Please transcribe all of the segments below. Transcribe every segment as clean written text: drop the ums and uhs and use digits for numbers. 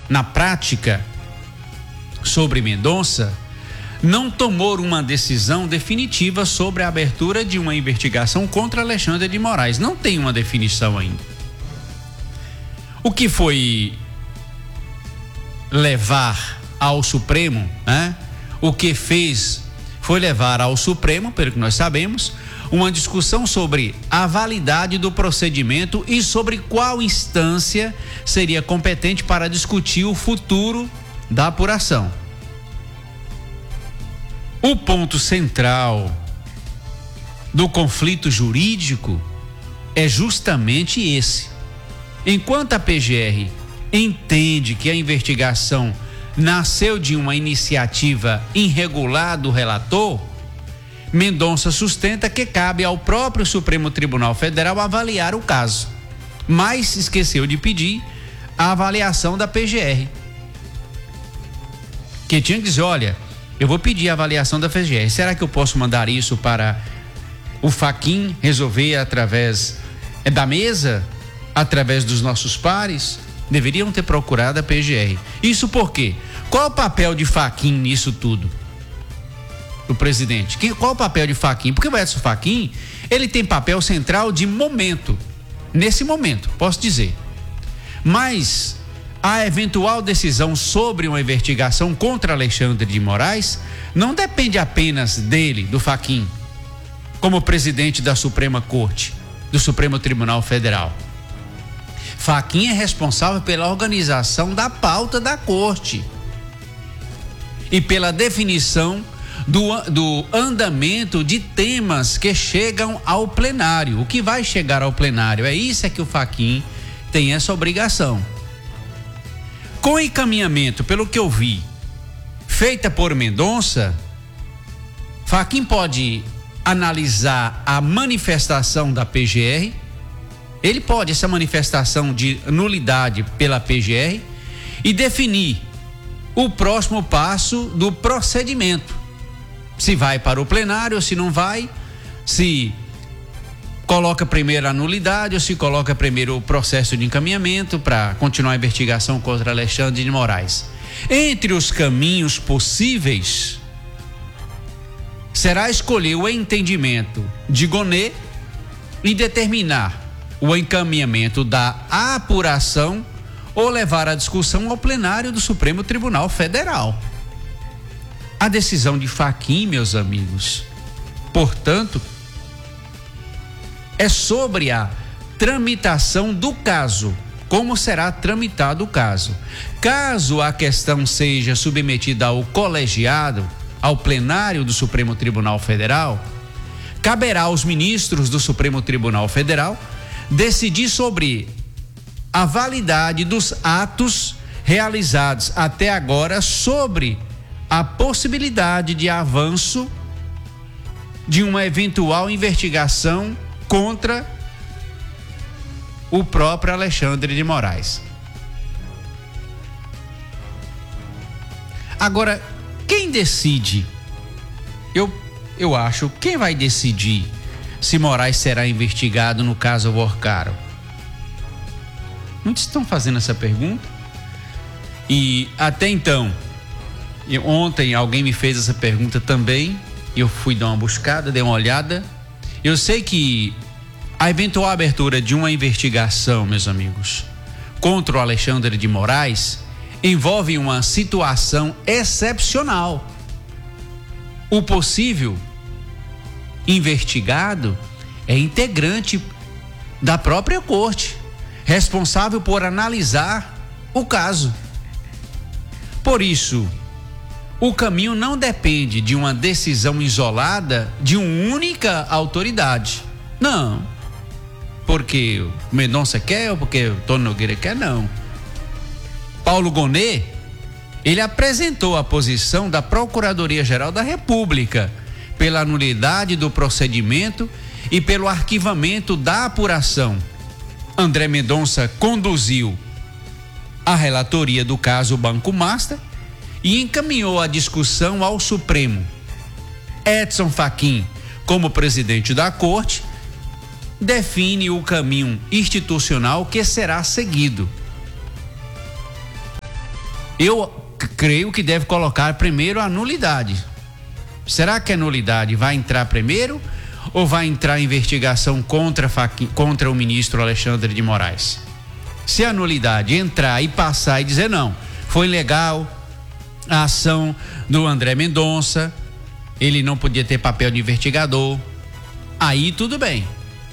na prática, sobre Mendonça, não tomou uma decisão definitiva sobre a abertura de uma investigação contra Alexandre de Moraes. Não tem uma definição ainda. O que foi levar ao Supremo, né? O que fez foi levar ao Supremo, pelo que nós sabemos, uma discussão sobre a validade do procedimento e sobre qual instância seria competente para discutir o futuro da apuração. O ponto central do conflito jurídico é justamente esse. Enquanto a PGR entende que a investigação nasceu de uma iniciativa irregular do relator, Mendonça sustenta que cabe ao próprio Supremo Tribunal Federal avaliar o caso, mas esqueceu de pedir a avaliação da PGR, que tinha que dizer, olha, eu vou pedir a avaliação da PGR, será que eu posso mandar isso para o Fachin resolver através da mesa, através dos nossos pares? Deveriam ter procurado a PGR. Isso por quê? Qual o papel de Fachin nisso tudo? O presidente. Qual o papel de Fachin? Porque o Edson Fachin, ele tem papel central de momento. Nesse momento, posso dizer. Mas a eventual decisão sobre uma investigação contra Alexandre de Moraes não depende apenas dele, do Fachin, como presidente da Suprema Corte, do Supremo Tribunal Federal. Fachin é responsável pela organização da pauta da corte e pela definição do andamento de temas que chegam ao plenário. O que vai chegar ao plenário, é isso que o Fachin tem essa obrigação. Com encaminhamento, pelo que eu vi, feita por Mendonça, Fachin pode analisar a manifestação da PGR. Ele pode, essa manifestação de nulidade pela PGR, e definir o próximo passo do procedimento. Se vai para o plenário ou se não vai, se coloca primeiro a nulidade ou se coloca primeiro o processo de encaminhamento para continuar a investigação contra Alexandre de Moraes. Entre os caminhos possíveis, será escolher o entendimento de Gonet e determinar o encaminhamento da apuração ou levar a discussão ao plenário do Supremo Tribunal Federal. A decisão de Fachin, meus amigos, portanto, é sobre a tramitação do caso, como será tramitado o caso. Caso a questão seja submetida ao colegiado, ao plenário do Supremo Tribunal Federal, caberá aos ministros do Supremo Tribunal Federal decidir sobre a validade dos atos realizados até agora, sobre a possibilidade de avanço de uma eventual investigação contra o próprio Alexandre de Moraes. Agora, quem decide? Eu acho, quem vai decidir se Moraes será investigado no caso Worcaro? Muitos estão fazendo essa pergunta. E até então, ontem alguém me fez essa pergunta também. Eu fui dar uma buscada, dei uma olhada. Eu sei que a eventual abertura de uma investigação, meus amigos, contra o Alexandre de Moraes envolve uma situação excepcional. O possível investigado é integrante da própria corte, responsável por analisar o caso. Por isso, o caminho não depende de uma decisão isolada de uma única autoridade. Não. Porque o Mendonça quer ou porque o Tony Nogueira quer, não. Paulo Gonet, ele apresentou a posição da Procuradoria-Geral da República pela nulidade do procedimento e pelo arquivamento da apuração. André Mendonça conduziu a relatoria do caso Banco Master e encaminhou a discussão ao Supremo. Edson Fachin, como presidente da Corte, define o caminho institucional que será seguido. Eu creio que deve colocar primeiro a nulidade. Será que a nulidade vai entrar primeiro ou vai entrar a investigação contra o ministro Alexandre de Moraes? Se a nulidade entrar e passar e dizer não, foi legal a ação do André Mendonça, ele não podia ter papel de investigador, aí tudo bem.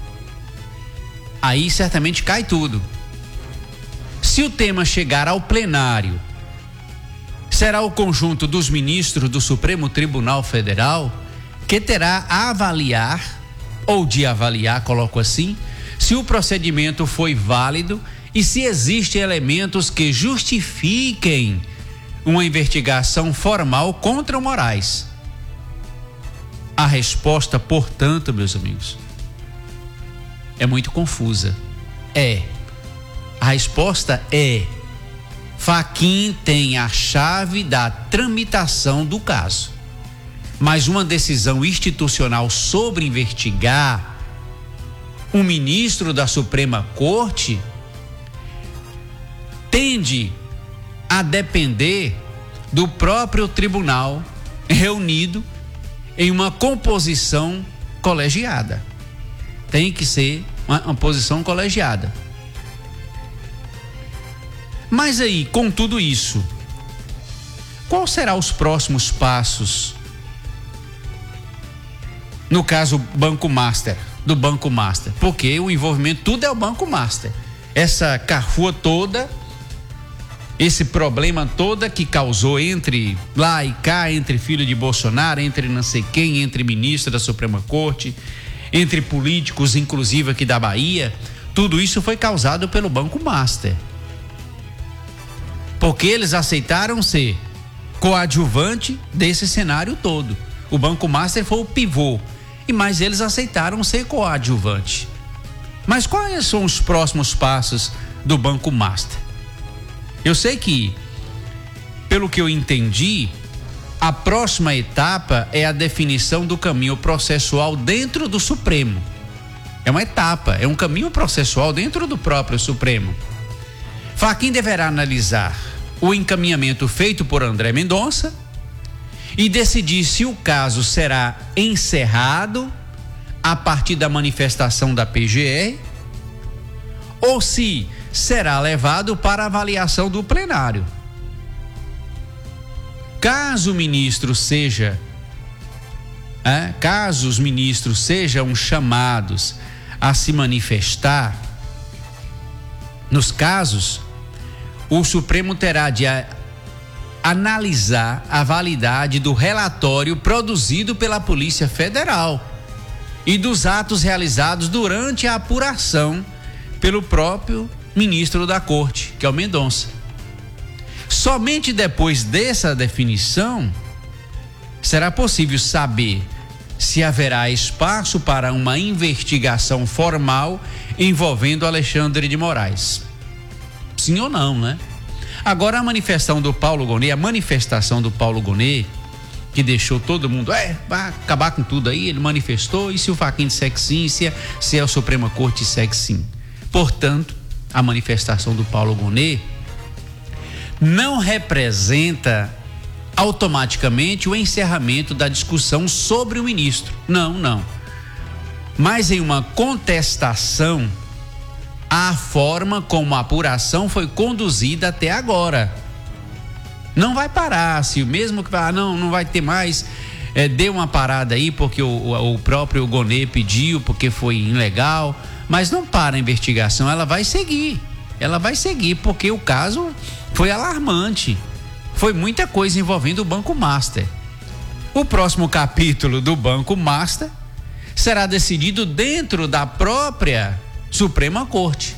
Aí certamente cai tudo. Se o tema chegar ao plenário, será o conjunto dos ministros do Supremo Tribunal Federal que terá a avaliar, ou de avaliar, coloco assim, se o procedimento foi válido e se existem elementos que justifiquem uma investigação formal contra o Moraes. A resposta, portanto, meus amigos, é muito confusa. A resposta é: Fachin tem a chave da tramitação do caso, mas uma decisão institucional sobre investigar um ministro da Suprema Corte tende a depender do próprio tribunal reunido em uma composição colegiada. Tem que ser uma posição colegiada. Mas aí, com tudo isso, qual serão os próximos passos? No caso do Banco Master, porque o envolvimento, tudo é o Banco Master. Essa carrua toda, esse problema todo que causou entre lá e cá, entre filho de Bolsonaro, entre não sei quem, entre ministro da Suprema Corte, entre políticos, inclusive aqui da Bahia, tudo isso foi causado pelo Banco Master. Porque eles aceitaram ser coadjuvante desse cenário todo. O Banco Master foi o pivô, mas eles aceitaram ser coadjuvante. Mas quais são os próximos passos do Banco Master? Eu sei que, pelo que eu entendi, a próxima etapa é a definição do caminho processual dentro do Supremo. É uma etapa, é um caminho processual dentro do próprio Supremo. Fachin deverá analisar o encaminhamento feito por André Mendonça e decidir se o caso será encerrado a partir da manifestação da PGR ou se será levado para avaliação do plenário. Caso os ministros sejam chamados a se manifestar nos casos, o Supremo terá de analisar a validade do relatório produzido pela Polícia Federal e dos atos realizados durante a apuração pelo próprio ministro da Corte, que é o Mendonça. Somente depois dessa definição será possível saber se haverá espaço para uma investigação formal envolvendo Alexandre de Moraes. Sim ou não, né? Agora a manifestação do Paulo Gonet, que deixou todo mundo, vai acabar com tudo aí, ele manifestou, e se o Fachin disser que sim, se a Suprema Corte disser que sim. Portanto, a manifestação do Paulo Gonet não representa automaticamente o encerramento da discussão sobre o ministro. Não. Mas em uma contestação à forma como a apuração foi conduzida até agora. Não vai parar, se mesmo que não vai ter mais, deu uma parada aí porque o próprio Gonet pediu, porque foi ilegal, mas não para a investigação, ela vai seguir porque o caso foi alarmante, foi muita coisa envolvendo o Banco Master. O próximo capítulo do Banco Master será decidido dentro da própria Suprema Corte,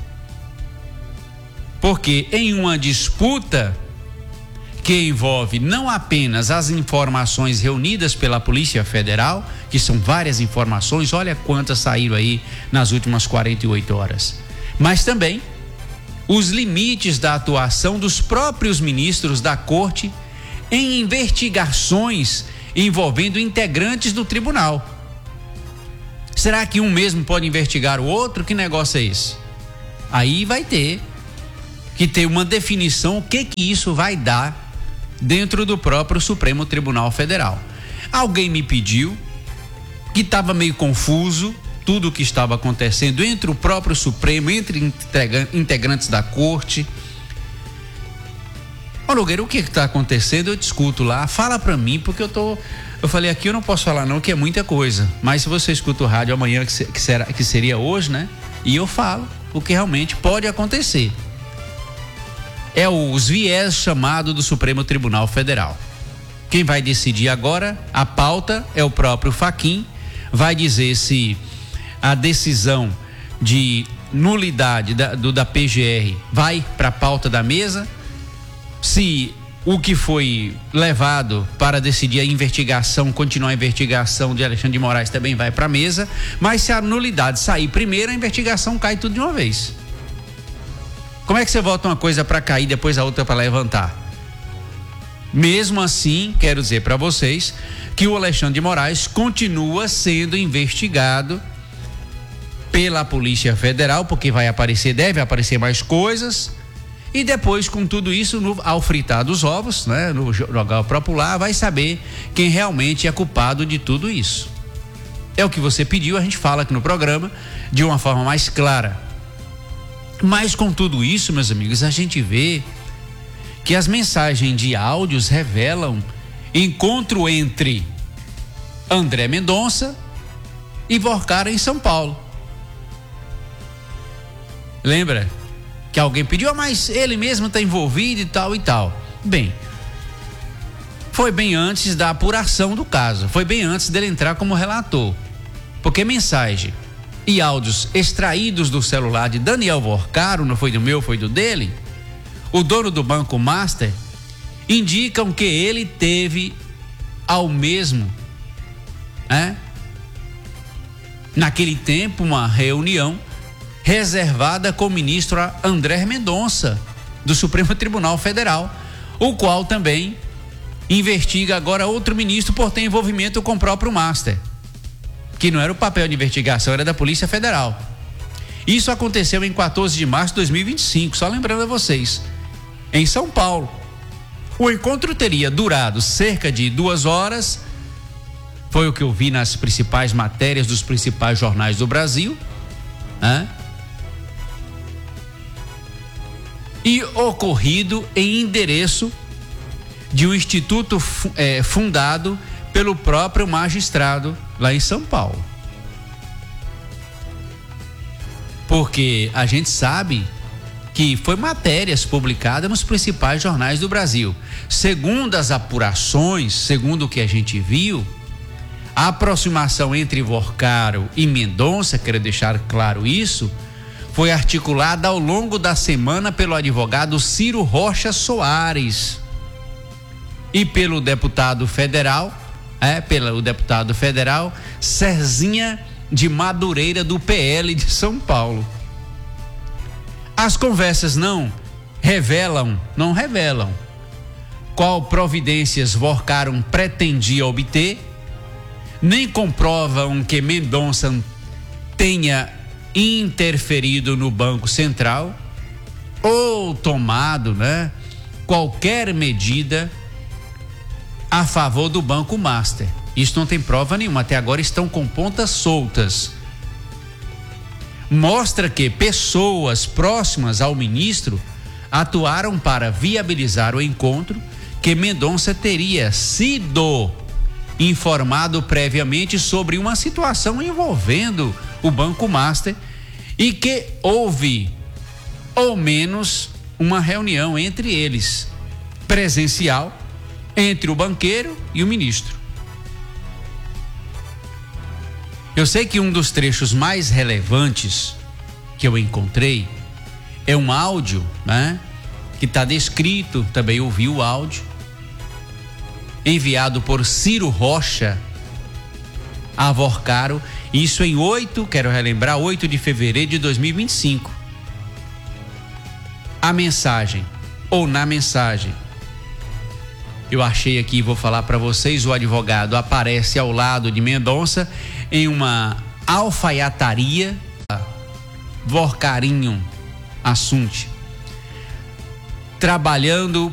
porque em uma disputa que envolve não apenas as informações reunidas pela Polícia Federal, que são várias informações, olha quantas saíram aí nas últimas 48 horas, mas também os limites da atuação dos próprios ministros da Corte em investigações envolvendo integrantes do tribunal. Será que um mesmo pode investigar o outro? Que negócio é esse? Aí vai ter que tem uma definição o que isso vai dar dentro do próprio Supremo Tribunal Federal. Alguém me pediu, que estava meio confuso tudo o que estava acontecendo entre o próprio Supremo, entre integrantes da corte. Ô Nogueira, o que está acontecendo? Eu discuto lá, fala para mim, porque eu falei aqui, eu não posso falar não, que é muita coisa, mas se você escuta o rádio amanhã, que seria hoje, né? E eu falo o que realmente pode acontecer. É os viés chamado do Supremo Tribunal Federal. Quem vai decidir agora, a pauta é o próprio Fachin, vai dizer se a decisão de nulidade da PGR vai para a pauta da mesa, se o que foi levado para decidir a investigação, continuar a investigação de Alexandre de Moraes também vai para a mesa, mas se a nulidade sair primeiro, a investigação cai tudo de uma vez. Como é que você vota uma coisa para cair, depois a outra para levantar? Mesmo assim, quero dizer para vocês que o Alexandre de Moraes continua sendo investigado pela Polícia Federal, porque deve aparecer mais coisas. E depois, com tudo isso, ao fritar dos ovos, né, no jogar o próprio lá, vai saber quem realmente é culpado de tudo isso. É o que você pediu, a gente fala aqui no programa de uma forma mais clara. Mas com tudo isso, meus amigos, a gente vê que as mensagens de áudios revelam encontro entre André Mendonça e Vorcara em São Paulo. Lembra? Que alguém pediu, mas ele mesmo está envolvido e tal e tal. Bem, foi bem antes da apuração do caso, foi bem antes dele entrar como relator, porque mensagem e áudios extraídos do celular de Daniel Vorcaro, não foi do meu, foi do dele, o dono do Banco Master, indicam que ele teve ao mesmo, naquele tempo, uma reunião reservada com o ministro André Mendonça, do Supremo Tribunal Federal, o qual também investiga agora outro ministro por ter envolvimento com o próprio Master, que não era o papel de investigação, era da Polícia Federal. Isso aconteceu em 14 de março de 2025, só lembrando a vocês, em São Paulo. O encontro teria durado cerca de 2 horas, foi o que eu vi nas principais matérias dos principais jornais do Brasil, e ocorrido em endereço de um instituto fundado pelo próprio magistrado lá em São Paulo. Porque a gente sabe que foi matérias publicadas nos principais jornais do Brasil. Segundo as apurações, segundo o que a gente viu, a aproximação entre Vorcaro e Mendonça, quero deixar claro isso, foi articulada ao longo da semana pelo advogado Ciro Rocha Soares e pelo deputado federal, Cezinha de Madureira, do PL de São Paulo. As conversas não revelam qual providências Vorcaro pretendia obter, nem comprovam que Mendonça tenha interferido no Banco Central ou tomado, qualquer medida a favor do Banco Master. Isso não tem prova nenhuma, até agora estão com pontas soltas. Mostra que pessoas próximas ao ministro atuaram para viabilizar o encontro, que Mendonça teria sido informado previamente sobre uma situação envolvendo o Banco Master e que houve, ao menos, uma reunião entre eles, presencial, entre o banqueiro e o ministro. Eu sei que um dos trechos mais relevantes que eu encontrei é um áudio, que está descrito, também ouvi o áudio, enviado por Ciro Rocha a Vorcaro, isso em 8 de fevereiro de 2025. Na mensagem, eu achei aqui, vou falar para vocês, o advogado aparece ao lado de Mendonça em uma alfaiataria, Vorcarinho Assunte. trabalhando